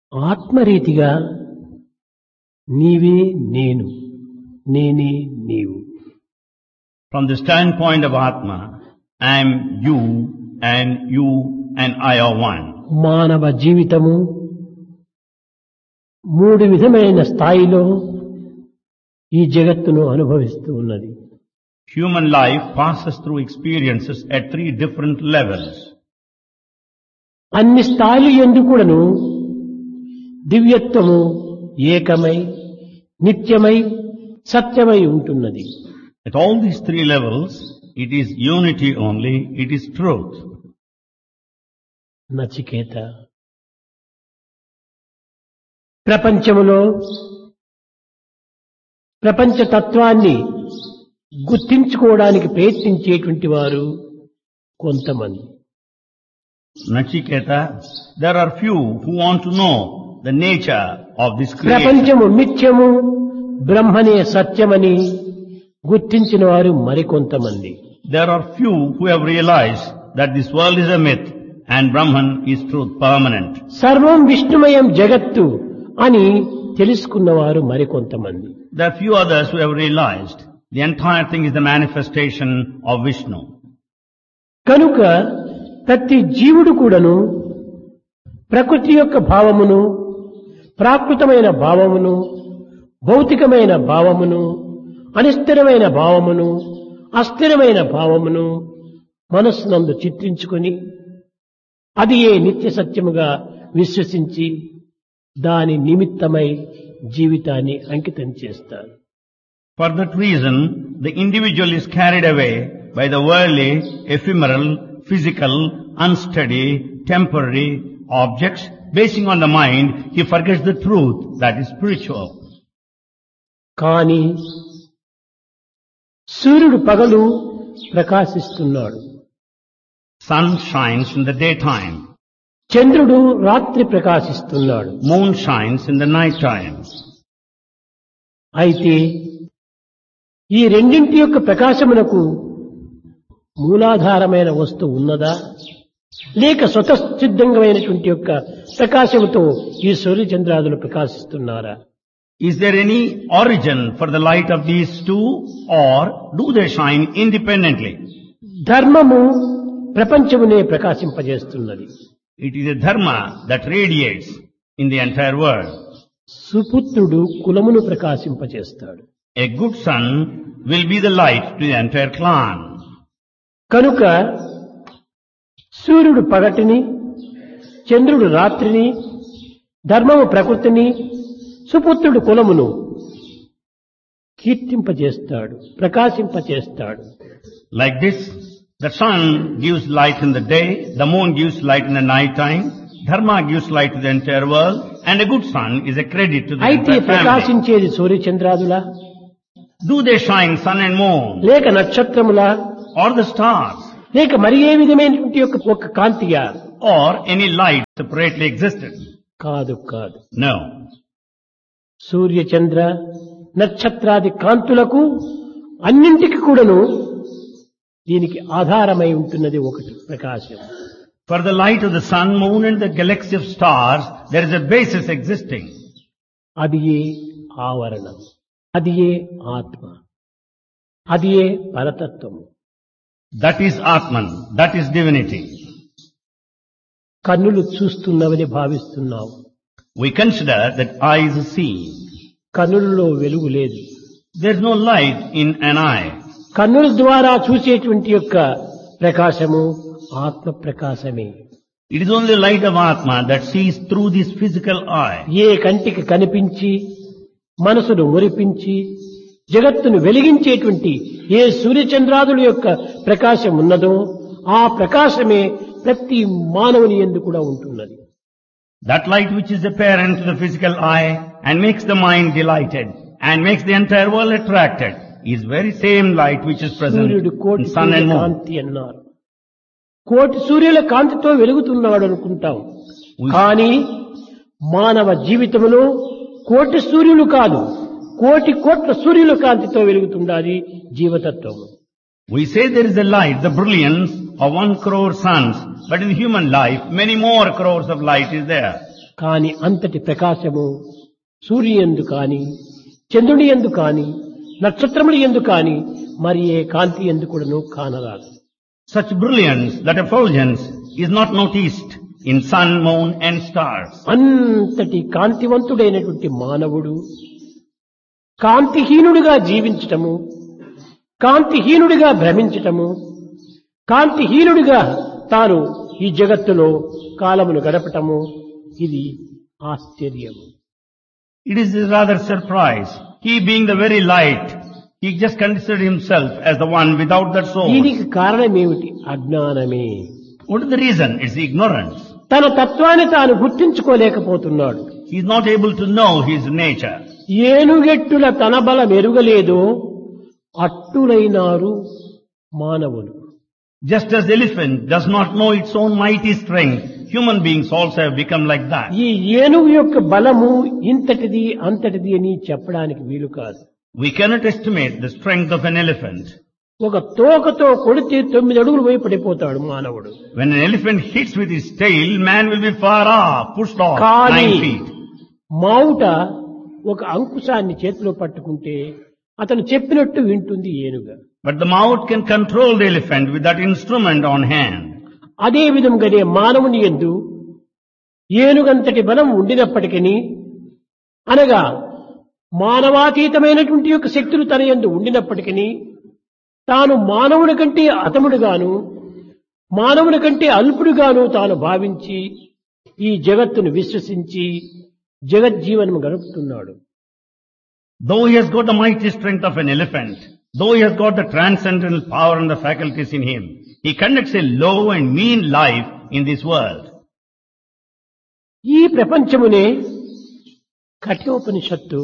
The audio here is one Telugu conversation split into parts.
ఆత్మరీతిగా నీవే నేను, నేనే నీవు. From the standpoint of Atma, I am you and I are one. మానవ జీవితము మూడు విధమైన స్థాయిలో ఈ జగత్తును అనుభవిస్తూ ఉన్నది. Human life passes through experiences at 3 different levels. అన్ని స్థాయిలు యందు కూడాను దివ్యత్వము ఏకమై నిత్యమై సత్యమై ఉంటున్నది. At all these 3 levels, it is unity only, it is truth. Nachiketa, ప్రపంచములో ప్రపంచ తత్వాన్ని గుర్తించుకోవడానికి ప్రయత్నించేటువంటి వారు కొంతమంది. Nachiketa, there are few who want to know the nature of this creation. ప్రపంచము మిథ్యము, బ్రహ్మనే సత్యమని గుర్తించిన వారు మరికొంతమంది. There are few who have realized that this world is a myth and Brahman is truth, permanent. సర్వం విష్ణుమయం జగత్తు అని తెలుసుకున్నవారు మరికొంతమంది. There are few others who have realized the entire thing is the manifestation of Vishnu. కనుక ప్రతి జీవుడు కూడాను ప్రకృతి యొక్క భావమును, ప్రాకృతమైన భావమును, భౌతికమైన భావమును, అనిస్థిరమైన భావమును, అస్థిరమైన భావమును మనస్సునందు చిత్రించుకొని అది ఏ నిత్య సత్యముగా విశ్వసించి దాని నిమిత్తమై జీవితాన్ని అంకితం చేస్తారు. For that reason, the individual is carried away by the worldly, ephemeral, physical, unsteady, temporary objects. Basing on the mind, he forgets the truth that is spiritual. కానీ సూర్యుడు పగలు ప్రకాశిస్తున్నాడు, Sun shines in the daytime. చంద్రుడు రాత్రి ప్రకాశిస్తున్నాడు. Moon shines in the night time. అయితే ఈ రెండింటి యొక్క ప్రకాశమునకు మూలాధారమైన వస్తువు ఉన్నదా, లేక స్వతసిద్ధంగామైనటువంటి యొక్క ప్రకాశముతో ఈ సూర్యచంద్రాదులు ప్రకాశిస్తున్నారా? Is there any origin for the light of these two, or do they shine independently? ధర్మము ప్రపంచమునే ప్రకాశింపజేస్తున్నది. It is a dharma that radiates in the entire world. సుపుత్రుడు కులమును ప్రకాశింపజేస్తాడు. A good son will be the light to the entire clan. కనుక సూర్యుడు పగటిని, చంద్రుడు రాత్రిని, ధర్మము ప్రకృతిని, సుపుత్రుడు కులమును కీర్తింపజేస్తాడు, ప్రకాశింపజేస్తాడు. Like this, the sun gives light in the day, the moon gives light in the night time, dharma gives light to the entire world, and a good son is a credit to the అయితే entire family. ప్రకాశించేది సూర్యచంద్రాదులా, Do they shine sun and moon, లేక నక్షత్రములా, or the stars, లేక మరి ఏ విధమైనటువంటి ఒక కాంతియా? or any light separately existed? కాదు కాదు. No. సూర్యచంద్ర నక్షత్రాది కాంతులకు అన్నింటికి కూడాను దీనికి ఆధారమై ఉంటున్నది ఒకటి ప్రకాశం. For the light of the sun, moon and the galaxy of stars, there is a basis existing. అది ఏ ఆవరణం, అది ఏ ఆత్మ, అది ఏ పరతత్వము. That is Atman, that is divinity. కన్నులు చూస్తున్నవని భావిస్తున్నావు. We consider that eyes see. కన్నులలో వెలుగు లేదు. There is no light in an eye. కన్నుల ద్వారా చూసేటువంటి యొక్క ప్రకాశము ఆత్మ ప్రకాశమే. It is only the light of Atma that sees through this physical eye. ఏ కంటికి కనిపించి మనసును మురిపించి జగత్తును వెలిగించేటువంటి ఏ సూర్యచంద్రాదుల యొక్క ప్రకాశం ఉన్నదో ఆ ప్రకాశమే ప్రతి మానవుని యందు కూడా ఉంటున్నది. That light which is apparent to the physical eye and makes the mind delighted and makes the entire world attracted is very same light which is present సూర్యుడు కోటి in sun and సూర్యుల moon. కాంతి అన్నారు. కోటి సూర్యుల కాంతితో వెలుగుతున్నాడు అనుకుంటాం. కానీ మానవ జీవితంలో కోటి సూర్యులు కాదు, కోటి కోట్ల సూర్యుల కాంతితో వెలుగుతుండాలి జీవతత్వం. We say there is a light, the brilliance of 1 crore suns, but in human life, many more crores of light is there. కాని అంతటి ప్రకాశము సూర్యునియందు కాని చంద్రుని యందు కాని నక్షత్రముల యందు కాని మరి ఏ కాంతి యందు కూడాను కానరాదు. Such brilliance, that effulgence, is not noticed in sun, moon and stars. అంతటి కాంతివంతుడైనటువంటి మానవుడు కాంతిహీనుడిగా జీవించటము, కాంతిహీనుడిగా భ్రమించటము, కాంతిహీనుడిగా తాను ఈ జగత్తులో కాలమును గడపటము ఇది ఆశ్చర్యము. It is rather surprise. He being the very light, he just considered himself as the one without that soul. దీనికి కారణమేమిటి? అజ్ఞానమే. What is the reason? It's ignorance. తన తత్వాన్ని తాను గుర్తించుకోలేకపోతున్నాడు. He is not able to know his nature. ఏనుగెట్టుల తన బల మెరుగలేదో అట్టులైనారు మానవులు. Just as elephant does not know its own mighty strength, human beings also have become like that. ఈ ఏనుగు యొక్క బలము ఇంతటిది అంతటిది అని చెప్పడానికి వీలు కాదు. We cannot estimate the strength of an elephant. ఒక తోకతో కొడితే 9 అడుగులు పోయి పడిపోతాడు మానవుడు. When an elephant hits with his tail, man will be far off, pushed off కానీ 9 feet. మావుట ఒక అంకుశాన్ని చేతిలో పట్టుకుంటే అతను చెప్పినట్టు వింటుంది ఏనుగ. But the mouth can control the elephant with that instrument on hand. అదే విధంగానే మానవుని యందు ఏనుగంతటి బలం ఉండినప్పటికీ, అనగా మానవాతీతమైనటువంటి యొక్క శక్తులు తన యందు ఉండినప్పటికీ తాను మానవుని కంటే అతముడుగాను మానవుని కంటే అల్పుడుగాను తాను భావించి ఈ జగత్తును విశ్వసించి జగజ్జీవనము గడుపుతున్నాడు. Though he has got the mighty strength of an elephant, though he has got the transcendental power and the faculties in him, he conducts a low and mean life in this world. ఈ ప్రపంచమునే కఠోపనిషత్తు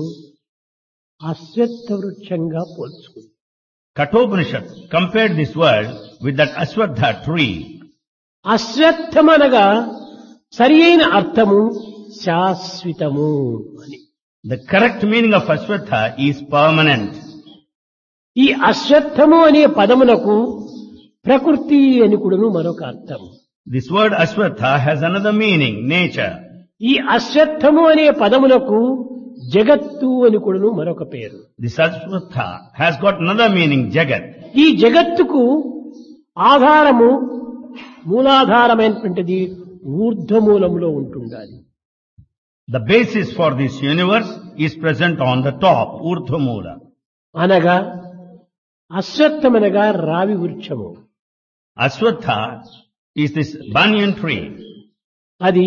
అశ్వత్థ వృక్షంగా పోల్చుకుంది. Kathopanishad compared this world with that Ashwatha tree. అశ్వత్థమనగా సరి అయిన అర్థము శాశ్వతము అని. The correct meaning of Ashwatha is permanent. ఈ అశ్వత్థము అనే పదమునకు ప్రకృతి అని కూడాను మరొక అర్థం. This word Ashwatha has another meaning, nature. ఈ అశ్వత్థము అనే పదమునకు జగత్తు అని కూడాను మరొక పేరు. This Ashwatha has got another meaning, Jagat. ఈ జగత్తుకు ఆధారము మూలాధారమైనటువంటిది ఊర్ధ్వమూలంలో ఉంటుండాలి. The basis for this universe is present on the top, Urdhvamula. అనగా అశ్వత్థమనగా రావి వృక్షము. Ashwatha is this banyan tree. అది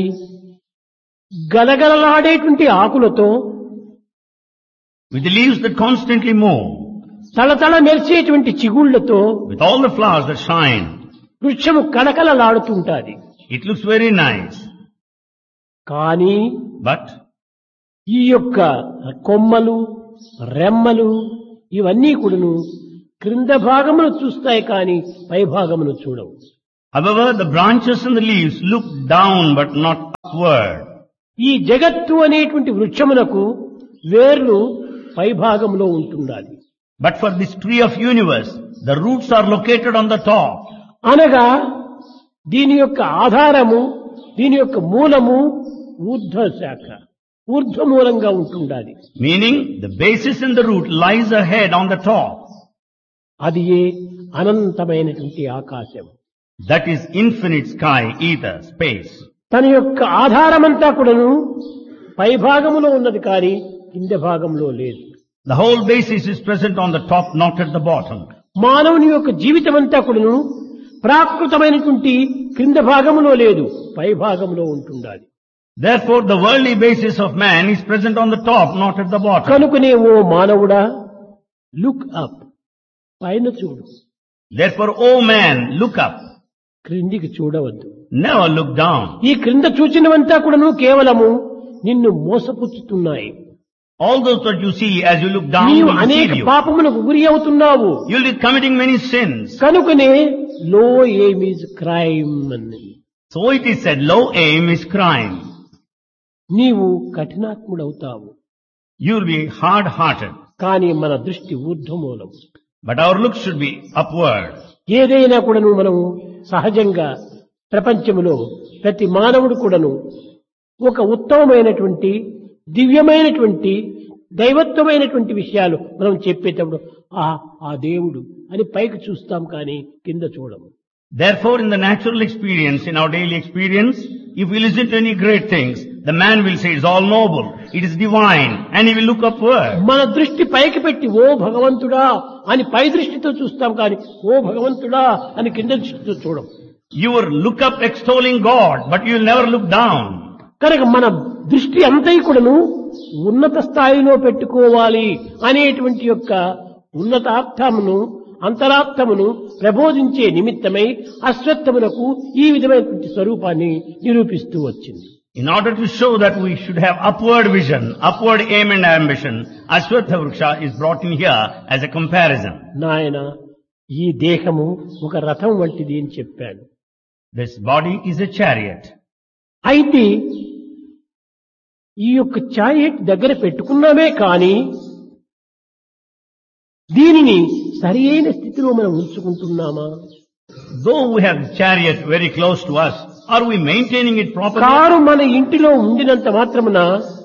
గలగలలాడేటువంటి ఆకులతో, With the leaves that constantly move, తళతళ మెరిసేటువంటి చిగుళ్లతో with all the flowers that shine, వృక్షము కళకళలాడుతుంటాది. it looks very nice. కానీ But ఈ యొక్క కొమ్మలు రెమ్మలు ఇవన్నీ కూడాను క్రింద భాగమును చూస్తాయి కానీ పై భాగమును చూడవు. however, the branches and the leaves look down but not upward. ఈ జగత్తు అనేటువంటి వృక్షమునకు వేర్లు పై భాగంలో ఉంటుండాలి. But for this tree of universe, the roots are located on the top. అనగా దీని యొక్క ఆధారము, దీని యొక్క మూలము ఊర్ధ్వ శాఖ, ఊర్ధ్వమూలంగా ఉంటుండాలి. Meaning, the basis and the root lies ahead on the top. అది ఏ అనంతమైనటువంటి ఆకాశం. That is infinite sky, ether, space. తన యొక్క ఆధారమంతా కూడాను పై భాగములో ఉన్నది కానీ కింద భాగంలో లేదు. The whole basis is present on the top, not at the bottom. మానవుని యొక్క జీవితం అంతా కూడాను ప్రాకృతమైనటువంటి క్రింద భాగములో లేదు, పై భాగంలో ఉంటుండాలి. Therefore, the worldly basis of man is present on the top, not at the bottom. కనుకనే ఓ మానవుడా, లుక్ అప్, పైన చూడు. Therefore, O man, look up. క్రిందికి చూడవద్దు. Never look down. ఈ క్రింద చూచినవంతా కూడాను కేవలము నిన్ను మోసపుచ్చుతున్నాయి. All those that you see as you look down నీవు will అనేక deceive you. పాపములకు గురి అవుతున్నావు. You'll be committing many sins. కనుకనే లో ఎయిమ్ ఈజ్ క్రైమ్ అని. So it is said, low aim is crime. నీవు కఠినాత్ముడవుతావు. You'll be hard-hearted. కానీ మన దృష్టి ఊర్ధ్వమూలం. But our look should be upward. ఏదైనా కూడాను మనము సహజంగా ప్రపంచంలో ప్రతి మానవుడు కూడాను ఒక ఉత్తమమైనటువంటి దివ్యమైనటువంటి దైవత్వమైనటువంటి విషయాలు మనం చెప్పేటప్పుడు ఆ దేవుడు అని పైకి చూస్తాం కానీ కింద చూడము. Therefore, in the natural experience, in our daily experience, if we listen to any great things, the man will say it's all noble, it is divine, and he will look upward. మన దృష్టి పైకి పెట్టి ఓ భగవంతుడా అని పై దృష్టితో చూస్తాం కానీ ఓ భగవంతుడా అని కింద దృష్టితో చూడం. You will look up extolling God, but you will never look down. కనుక మన దృష్టి అంతై కూడాను ఉన్నత స్థాయిలో పెట్టుకోవాలి అనేటువంటి యొక్క ఉన్నతార్థమును అంతరార్థమును ప్రబోధించే నిమిత్తమై అశ్వత్థమునకు ఈ విధమైనటువంటి స్వరూపాన్ని నిరూపిస్తూ వచ్చింది. In order to show that we should have upward vision, upward aim and ambition, Ashwatha Vriksha is brought in here as a comparison. నాయన ఈ దేహము ఒక రథం వంటిది అని చెప్పాడు. This body is a chariot. అయితే ఈ యొక్క చారియట్ దగ్గర పెట్టుకున్నామే కానీ దీనిని సరి అయిన స్థితిలో మనం ఉంచుకుంటున్నామా? Though we have the chariot very close to us, are we maintaining it properly? Car మన ఇంటిలో ఉండినంత మాత్రమున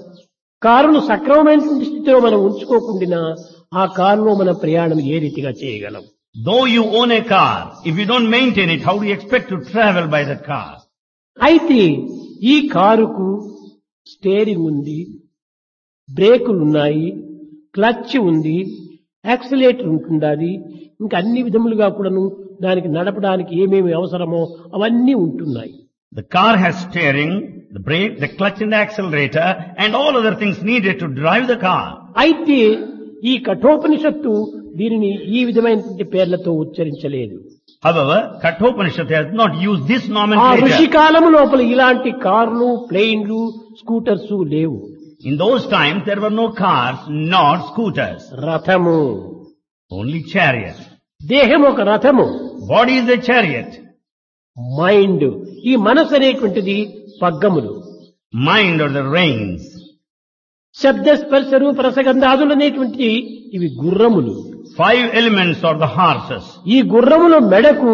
కారును సక్రమమైనటువంటి స్థితిలో మనం ఉంచుకోకుండా ఆ కారులో మన ప్రయాణం ఏ రీతిగా చేయగలం? Though you own a car, if you don't maintain it, how do you expect to travel by that car? అయితే ఈ కారుకు స్టీరింగ్ ఉంది, బ్రేకులు ఉన్నాయి, క్లచ్ ఉంది, యాక్సిలేటర్ ఉంటుండాలి, ఇంకా అన్ని విధములుగా కూడాను దానికి నడపడానికి ఏమేమి అవసరమో అవన్నీ ఉంటున్నాయి. The car has steering, the brake, the clutch and the accelerator and all other things needed to drive the car. అయితే ఈ కఠోపనిషత్తు దీనిని ఈ విధమైనటువంటి పేర్లతో ఉచ్చరించలేదు. However, Kathopanishad has not used this ఆ nomenclature. ఋషి కాలము లోపల ఇలాంటి కార్లు, ప్లేన్లు, స్కూటర్స్ లేవు. In those times there were no cars nor scooters, రథము, only chariots. దేహం ఒక రథము, Body is a chariot. Mind ఈ మనసు అనేటువంటిది పగ్గములు, Mind are the reins. శబ్ద స్పర్శ రూప రసగంధాదులు అనేటువంటి ఇవి గుర్రములు. 5 elements are the horses. ఈ గుర్రముల మెడకు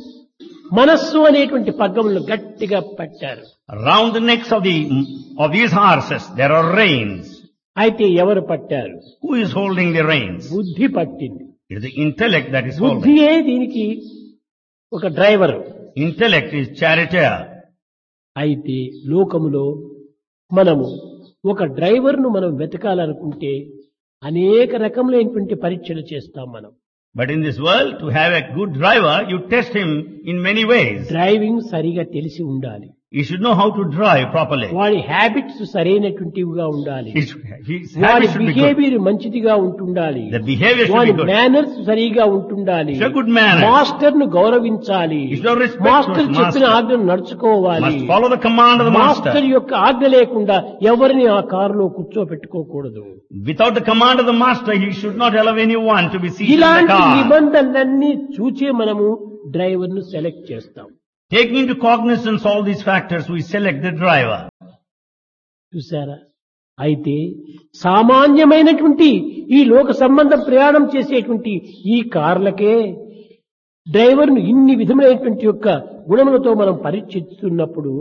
మనస్సు అనేటువంటి పగ్గములు గట్టిగా పట్టారు. Around the necks of these horses there are reins. అయితే ఎవరు పట్టారు? Who is holding the reins? బుద్ధి పట్టింది. It is the intellect that is holding. బుద్ధియే దీనికి ఒక డ్రైవర్. Intellect is charioteer. అయితే లోకములో మనము ఒక డ్రైవర్ను మనం వెతకాలనుకుంటే అనేక రకములైనటువంటి పరీక్షలు చేస్తాం మనం. But in this world, to have a good driver, you test him in many ways. Driving సరిగా తెలిసి ఉండాలి. He should know how to drive properly. వాడి హ్యాబిట్స్ సరైనటువంటివిగా ఉండాలి. His వాడి habit should be good. Behaviour మంచిదిగా ఉంటుండాలి. The behavior should వాడి be good. మేనర్స్ సరిగా ఉంటుండాలి. He should have good manners. Master ను గౌరవించాలి. He should have respect master for his చెప్పిన master. ఆజ్ఞను నడుచుకోవాలి. Must follow the command of the master master. యొక్క ఆజ్ఞ లేకుండా ఎవరిని ఆ కారులో కూర్చోపెట్టుకోకూడదు. Without the command of the master, he should not allow anyone to be seated in the ఇలాంటి car. నిబంధనలన్నీ చూచే మనము డ్రైవర్ ను సెలెక్ట్ చేస్తాం. Taking into cognizance all these factors, we select the driver. చూసారా? అయితే సామాన్యమైనటువంటి ఈ లోక సంబంధం ప్రయాణం చేసేటువంటి ఈ కార్లకే డ్రైవర్ ను ఇన్ని విధములైనటువంటి యొక్క గుణములతో మనం పరీక్షిస్తున్నప్పుడు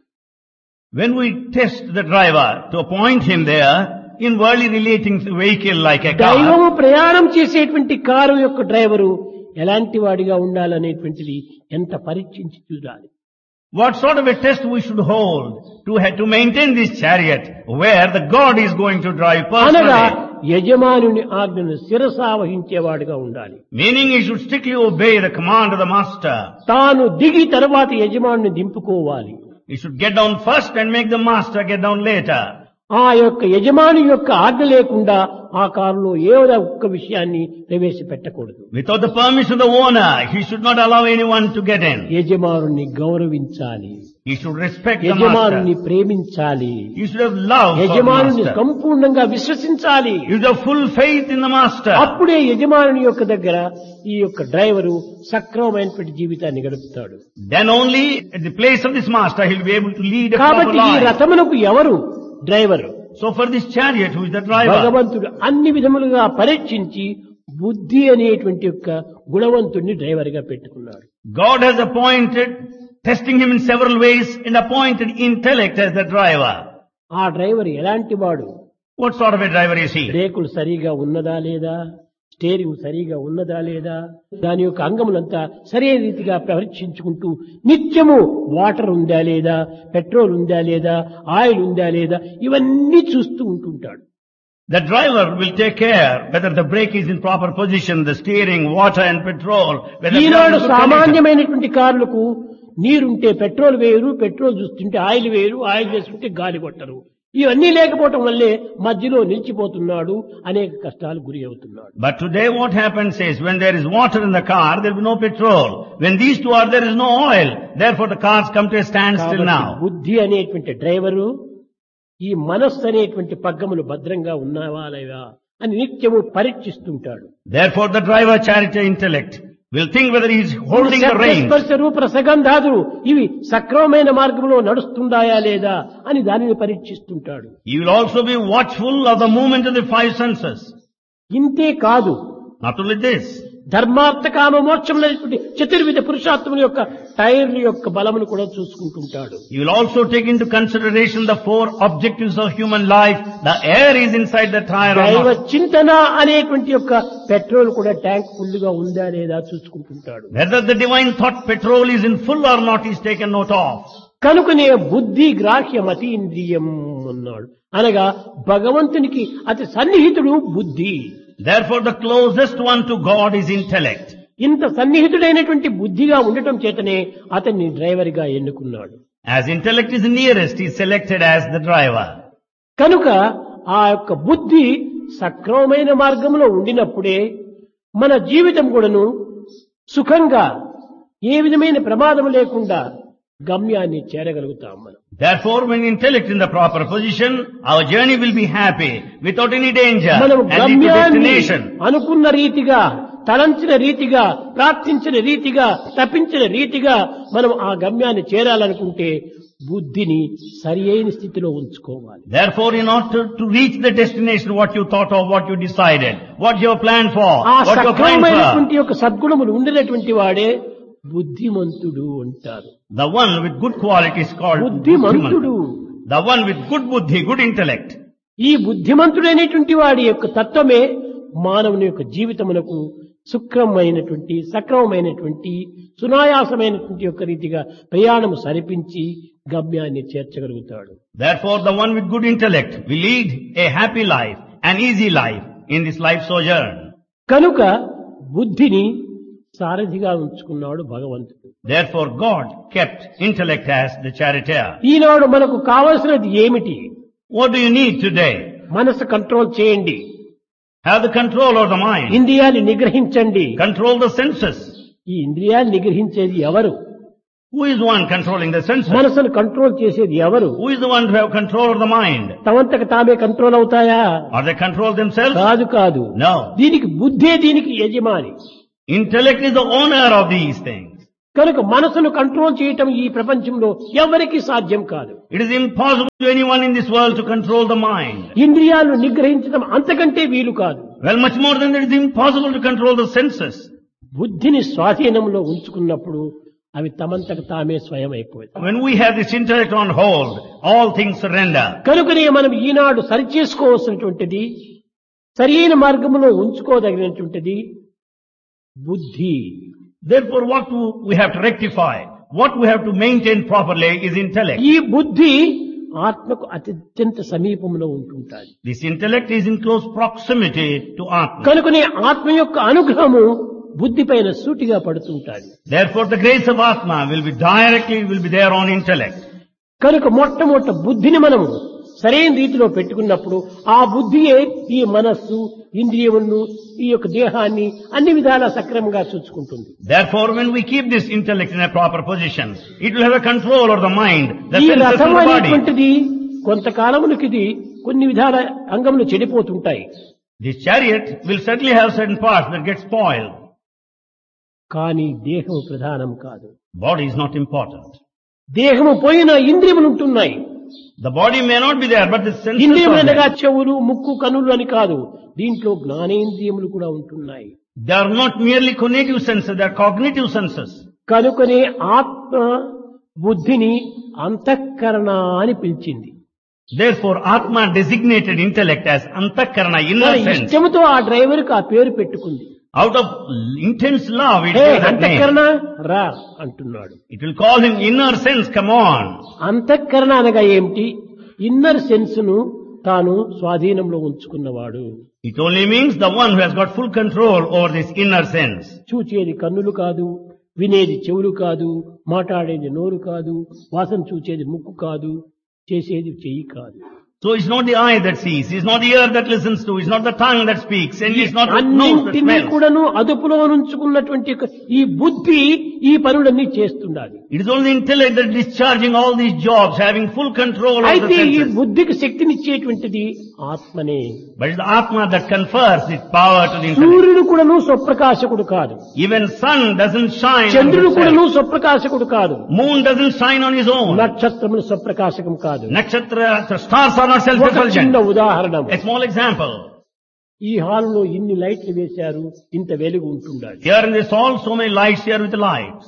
When we test the driver to appoint him there, in worldly relating vehicle like a car, దైవము ప్రయాణం చేసేటువంటి కారు యొక్క డ్రైవరు ఎలాంటి వాడిగా ఉండాలనేటువంటిది ఎంత పరీక్షించి చూడాలి. what sort of a test we should hold to maintain this chariot where the God is going to drive అనగా personally? యజమానుని ఆజ్ఞను శిరసా వహించేవాడిగా ఉండాలి. Meaning he should strictly obey the command of the master. తాను దిగి తర్వాత యజమానుని దింపుకోవాలి. He should get down first and make the master get down later. ఆ యొక్క యజమాని యొక్క ఆజ్ఞ లేకుండా ఆ కారులో ఏదో ఒక్క విషయాన్ని ప్రవేశపెట్టకూడదు. Without the permission of the owner, he should not allow anyone to get in. యజమానుని గౌరవించాలి. He should respect the యజమానుని master. ప్రేమించాలి. He should have love for the యజమానుని master. సంపూర్ణంగా విశ్వసించాలి. He should have full faith in the master. అప్పుడే యజమానుని యొక్క దగ్గర ఈ యొక్క డ్రైవరు సక్రమమైనటువంటి జీవితాన్ని గడుపుతాడు. Then only at the place of this master he will be able to lead a proper కాబట్టి ఈ life. రథమునకు ఎవరు driver? So for this chariot, who is the driver? భగవంతుడు అన్ని విధములుగా పరీక్షించి బుద్ధి అనేటువంటి యొక్క గుణవంతుడిని డ్రైవర్ గా పెట్టుకున్నాడు. God has appointed testing him in several ways and appointed intellect as the driver. ఆ డ్రైవర్ ఎలాంటి వాడు? What sort of a driver is he? బ్రేకులు సరిగా ఉన్నదా లేదా, స్టీరింగ్ సరిగా ఉన్నదా లేదా, దాని యొక్క అంగములంతా సరైన రీతిగా పరీక్షించుకుంటూ నిత్యము వాటర్ ఉందా లేదా, పెట్రోల్ ఉందా లేదా, ఆయిల్ ఉందా లేదా, ఇవన్నీ చూస్తూ ఉంటుంటాడు. The driver will take care whether the brake is in proper position, the steering, water and petrol. Whether ఈనాడు సామాన్యమైనటువంటి కార్లకు నీరుంటే పెట్రోల్ వేయరు, పెట్రోల్ చూస్తుంటే ఆయిల్ వేయరు, ఆయిల్ వేస్తుంటే గాలి కొట్టరు. ఇవన్నీ లేకపోవటం వల్లే మధ్యలో నిలిచిపోతున్నాడు, అనేక కష్టాలు గురి అవుతున్నాడు. But today what happens is when there is water in the car, there will be no petrol. When these two are, there is no oil. Therefore the cars come to a standstill now. బుద్ధి అనేటువంటి డ్రైవరు ఈ మనస్సు అనేటువంటి పగ్గములు భద్రంగా ఉన్నావా లేవా అని నిత్యము పరీక్షిస్తుంటాడు. Therefore the driver, charity, intellect will think whether he is holding the reins. స్పర్శ రూప రసగంధాదులు ఇవి సక్రమమైన మార్గంలో నడుస్తుందాయా లేదా అని దానిని పరీక్షిస్తుంటాడు. He will also be watchful of the movement of the five senses. ఇంతే కాదు, Not only this, ధర్మార్థ కామ మోక్షములైనటువంటి చతుర్విధ పురుషార్థముల యొక్క టైర్ల యొక్క బలమును కూడా చూసుకుంటుంటాడు. he will also take into consideration the four objectives of human life. The air is inside the tire or దైవ not. చింతన అనేటువంటి యొక్క పెట్రోల్ కూడా ట్యాంక్ ఫుల్గా ఉందా లేదా చూసుకుంటుంటాడు. Whether the divine thought petrol is in full or not is taken note of. కనుకనే బుద్ధి గ్రాహ్యం అతీంద్రియం అన్నాడు. అనగా భగవంతునికి అతి సన్నిహితుడు బుద్ధి. Therefore the closest one to God is intellect. ఇంత సన్నిహితుడైనటువంటి బుద్ధిగా ఉండటం చేతనే అతన్ని డ్రైవర్ గా ఎన్నుకున్నాడు. As intellect is nearest, he is selected as the driver. కనుక ఆ యొక్క బుద్ధి సక్రమమైన మార్గంలో ఉండినప్పుడే మన జీవితం కూడాను సుఖంగా ఏ విధమైన ప్రమాదం లేకుండా గమ్యాన్ని చేరగలుగుతాం మనం. Therefore, when intellect in the proper position, our journey will be happy without any danger మనం and lead to గమ్యాన్ని destination. అనుకున్న రీతిగా, తలంచిన రీతిగా, ప్రార్థించిన రీతిగా, తప్పించిన రీతిగా మనం ఆ గమ్యాన్ని చేరాలనుకుంటే బుద్ధిని సరి అయిన స్థితిలో ఉంచుకోవాలి. Therefore, in order to reach the destination, what you thought of, what you decided, what you have planned for, ఆ what you are praying సక్రమమైనటువంటి for, యొక్క సద్గుణములు ఉండినటువంటి వాడే బుద్ధిమంతుడు అంటారు. the one with good quality is called Buddhimanthudu. buddhiman. The one with good buddhi, good intellect. ఈ బుద్ధిమంతుడైనటువంటి వాడి యొక్క తత్వమే మానవుని యొక్క జీవితమునకు సుక్రమైనటువంటి, సక్రమమైనటువంటి, సునాయాసమైనటువంటి యొక్క రీతిగా ప్రయాణము సరిపించి గమ్యాన్ని చేర్చగలుగుతాడు. Therefore, the one with good intellect will lead a happy life, an easy life in this life sojourn. కనుక బుద్ధిని సారథిగా ఉంచుకున్నాడు భగవంతుడు. Therefore, God kept intellect as the charioteer. ఈనాడు మనకు కావలసినది ఏమిటి? What do you need today? మనసు కంట్రోల్ చేయండి, Have the control over the mind. ఇంద్రియాన్ని నిగ్రహించండి. Control the senses. ఈ ఇంద్రియాన్ని నిగ్రహించేది ఎవరు? Who is the one controlling the senses? మనసును కంట్రోల్ చేసేది ఎవరు? Who is the one to have control over the mind? తమంతకు తామే కంట్రోల్ అవుతాయా? Are they control themselves? కాదు. No. దీనికి బుద్ధే దీనికి యజమాని. Intellect is the owner of these things. కనుక మనసును కంట్రోల్ చేయటం ఈ ప్రపంచంలో ఎవరికి సాధ్యం కాదు. It is impossible to anyone in this world to control the mind. ఇంద్రియాలను నిగ్రహించడం అంతకంటే వీలు కాదు. Well, much more than that, it is impossible to control the senses. బుద్ధిని స్వాధీనంలో ఉంచుకున్నప్పుడు అవి తమంతకు తామే స్వయం అయిపోతాయి. When we have this intellect on hold, all things surrender. కనుకనే మనం ఈనాడు సరిచేసుకోవాల్సినటువంటిది, సరైన మార్గంలో ఉంచుకోదగినటువంటిది బుద్ధి. Therefore, what we have to rectify, what we have to maintain properly is intellect. ఈ బుద్ధి ఆత్మకు అత్యంత సమీపంలో ఉంటుంటాది. This intellect is in close proximity to Atma. కనుకనే ఆత్మ యొక్క అనుగ్రహము బుద్ధి పైన సూటిగా పడుతుంటాది. Therefore, the grace of Atma will be there on intellect. కనుక మొట్టమొదట బుద్ధిని మనము సరైన రీతిలో పెట్టుకున్నప్పుడు ఆ బుద్ధియే ఈ మనస్సు, ఇంద్రియములను, ఈ యొక్క దేహాన్ని అన్ని విధాలా సక్రమంగా చూసుకుంటుంది. Therefore, when we keep this intellect in a proper position, it will have a control over the mind, the ఈ senses రథం and the body. అనేటువంటిది కొంతకాలమునికి ఇది కొన్ని విధాల అంగములు చెడిపోతుంటాయి. This chariot will certainly have certain parts that get spoiled. కానీ దేహము ప్రధానం కాదు. Body is not important. దేహము పోయిన ఇంద్రియములు ఉంటున్నాయి. The body may not be there, but the senses ఇంద్రియములు are అనగా there. చెవులు, ముక్కు, కనులు అని కాదు. దీంట్లో జ్ఞానేంద్రియములు కూడా ఉంటున్నాయి. They are not merely cognitive senses, they are cognitive senses. కనుకనే ఆత్మ బుద్ధిని అంతఃకరణ అని పిలిచింది. Therefore, Atma designated intellect as Antakarana, inner తన sense. ఇష్టంతో ఆ డ్రైవర్కి ఆ పేరు పెట్టుకుంది. Out of intense love, it hey gave that name. అంతఃకరణ రా అంటున్నాడు. It will call him inner sense, come on. అంతఃకరణ అనగా ఏమిటి? ఇన్నర్ సెన్స్ ను తాను స్వాధీనంలో ఉంచుకున్నవాడు. It only means the one who has got full control over this inner sense. చూచేది కన్నులు కాదు, వినేది చెవులు కాదు, మాట్లాడేది నోరు కాదు, వాసన చూచేది ముక్కు కాదు, చేసేది చెయ్యి కాదు. So it's not the eye that sees, it's not the ear that listens to, it's not the tongue that speaks, and it's not the nose that అన్నింటినీ smells. కూడాను అదుపులో ఉంచుకున్నటువంటి ఈ బుద్ధి ఈ పనులన్నీ చేస్తుండాలి. It is only the intellect that is discharging all these jobs, having full control over the అయితే ఈ senses. బుద్ధికి శక్తినిచ్చేటువంటిది ఆత్మనే. But it's the Atma that confers its power to the intellect. సూర్యుడు కూడాను స్వప్రకాశకుడు కాదు, Even sun doesn't shine on చంద్రుడు కూడాను himself. స్వప్రకాశకుడు కాదు, Moon doesn't shine on his own. నక్షత్రములు స్వప్రకాశకం కాదు. Nakshatra, the stars are not ఒక చిన్న self-effulgent. ఉదాహరణ, A small example. ఈ హాల్లో ఇన్ని లైట్లు వేశారు, ఇంత వెలుగు ఉంటుండాలి. Here in this hall, so many lights here with the lights.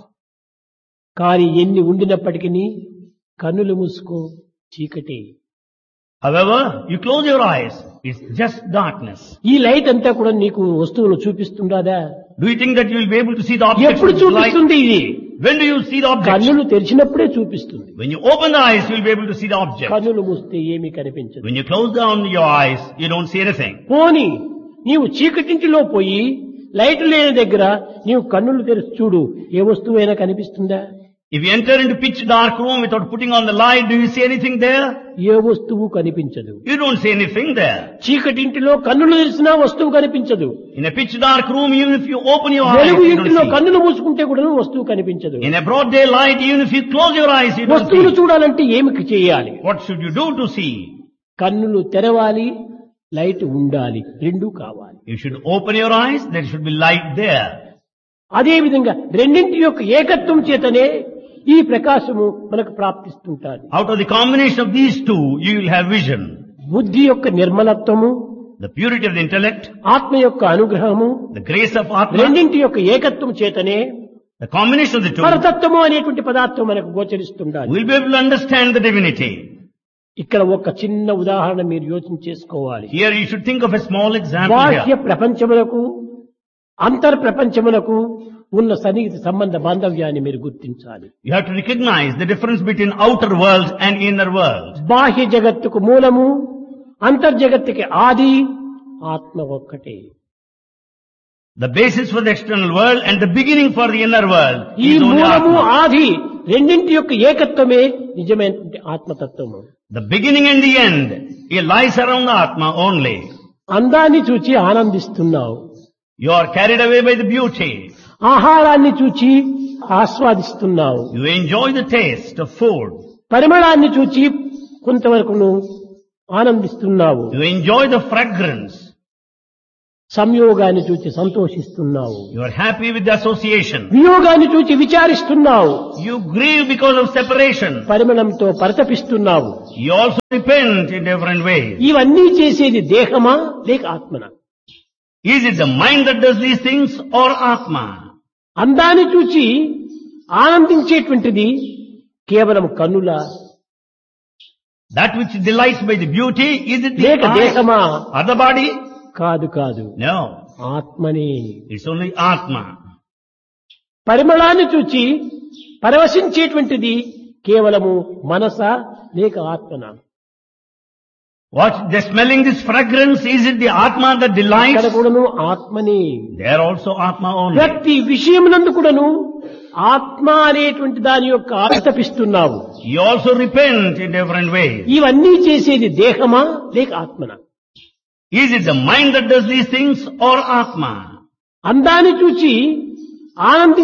కానీ ఎన్ని ఉండినప్పటికీ కన్నులు మూసుకో చీకటి. However, you close your eyes, it's just darkness. ఈ లైట్ అంతా కూడా నీకు వస్తువులు చూపిస్తుండదా? Do you think that you will be able to see the objects ఎప్పుడు with light? చూపిస్తుంది ఇది? When do you see the objects? కన్నులు తెరిచినప్పుడే చూపిస్తుంది. When you open the eyes, you will be able to see the object. కన్నులు మూస్తే ఏమీ కనిపించదు. When you close down your eyes, you don't see anything. పోని నీవు చీకటింటిలో పోయి లైట్ లేని దగ్గర నీవు కన్నులు తెరిచి చూడు, ఏ వస్తువైనా కనిపిస్తుందా? If you enter into pitch dark room without putting on the light, do you see anything there? ఏ వస్తువు కనిపించదు. You don't see anything there. చీకటింటిలో కన్నులు తెరిచినా వస్తువు కనిపించదు. In a pitch dark room, even if you open your eyes, వెలుగు you ఇంటిలో don't see. కన్నులు మూసుకుంటే కూడా వస్తువు కనిపించదు. In a broad daylight, even if you close your eyes, you don't వస్తువులు see. చూడాలంటే ఏమి చేయాలి? What should you do to see? కన్నులు తెరవాలి, లైట్ ఉండాలి, రెండూ కావాలి. You should open your eyes, there should be light there. అదే విధంగా రెండింటి యొక్క ఏకత్వం చేతనే ఈ ప్రకాశము మనకు ప్రాప్తిస్తుంటాది. Out of the combination of these two, you will have vision. బుద్ధి యొక్క నిర్మలత్వము, The purity of the intellect, ఆత్మ యొక్క అనుగ్రహము, the grace of Atma, రెండింటి యొక్క ఏకత్వం చేతనే the combination of the two, పరతత్వము అనేటువంటి పదార్థం మనకు గోచరిస్తుండాలి. we'll be able to understand the divinity. ఇక్కడ ఒక చిన్న ఉదాహరణ మీరు యోచన చేసుకోవాలి. Here you should think of a small example బాహ్య here. ప్రపంచములకు అంతర్ ప్రపంచములకు ఉన్న సన్నిహిత సంబంధ బాంధవ్యాన్ని మీరు గుర్తించాలి. You have to recognize the difference between outer world and inner world. బాహ్య జగత్తుకు మూలము, అంతర్జగత్తుకి ఆది ఆత్మ ఒక్కటే. The basis for the external world and the beginning for the inner world ఈ is only మూలము Atma. ఆది రెండింటి యొక్క ఏకత్వమే నిజమైనటువంటి ఆత్మతత్వము. The beginning and the end, it lies around the Atma only. అందాన్ని చూచి ఆనందిస్తున్నావు, You are carried away by the beauty. ఆహారాన్ని చూచి ఆస్వాదిస్తున్నావు, You enjoy the taste of food. పరిమళాన్ని చూచి కొంతవరకు నువ్వు ఆనందిస్తున్నావు, You enjoy the fragrance. సంయోగాన్ని చూచి సంతోషిస్తున్నావు, You are happy with the association. వియోగాన్ని చూచి విచారిస్తున్నావు, You grieve because of separation. పరిమళంతో పరితపిస్తున్నావు. You also repent in different ways. ఇవన్నీ చేసేది దేహమా లేక ఆత్మనా? Is it the mind that does these things or Atma? అందాన్ని చూచి ఆనందించేటువంటిది కేవలం కన్నుల That which delights by the beauty, is it the లేక eye దేహమా? or the body? కాదు కాదు, No, ఆత్మనే. it's only Atma. పరిమళాన్ని చూచి పరవశించేటువంటిది కేవలము మనసా లేక ఆత్మనా? What, the smelling this fragrance, is it the Atma that ఇక్కడ delights? కూడాను ఆత్మనే. They are also Atma only. ప్రతి విషయమునందు కూడాను ఆత్మ అనేటువంటి దాని యొక్క ఆతపిస్తున్నావు. You also repent in different ways. ఇవన్నీ చేసేది దేహమా లేక ఆత్మనా? Is it the mind that does these things or Atma? అందాన్ని చూచి ఆనంది